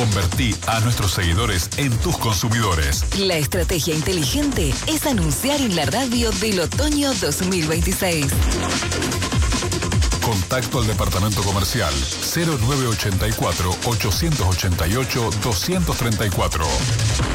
Convertí a nuestros seguidores en tus consumidores. La estrategia inteligente es anunciar en la radio del otoño 2026. Contacto al departamento comercial 0984 888 234.